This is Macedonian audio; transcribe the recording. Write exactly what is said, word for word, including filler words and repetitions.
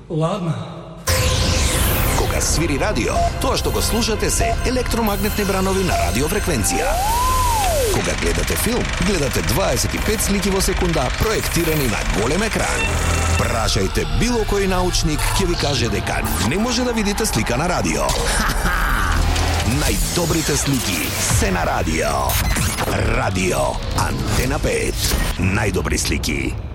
Ладно. Кога свири радио, тоа што го слушате се електромагнетни бранови на радиофреквенција. Кога гледате филм, гледате дваесет и пет слики во секунда проектирани на голем екран. Прашајте било кој научник, ќе ви каже дека не може да видите слика на радио. Најдобрите слики се на радио. Радио Антена пет. Најдобри слики.